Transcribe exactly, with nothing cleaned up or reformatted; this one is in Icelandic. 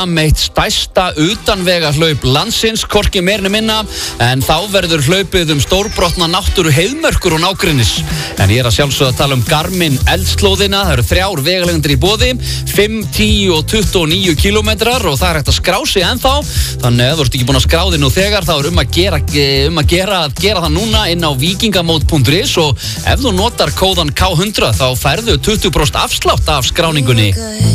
Meitt stærsta utanvega hlaup landsins, hvorki meira né minna, en þá verður hlaupið um stórbrotna náttúru heiðmörkur og nágrennis. En ég er að sjálfsögða að tala um Garmin eldslóðina, það eru þrjár vegalengdir í boði, fimm, tíu og tuttugu og níu kílómetrar og það er hægt að skrá sig ennþá, þannig að ef þú ert ekki búin að skrá þig nú þegar, þá er um að gera, um að gera, að gera það núna inn á vikingamót punktur is og ef þú notar kóðan K hundrað þá færðu tuttugu prósent afslátt af skráningunni.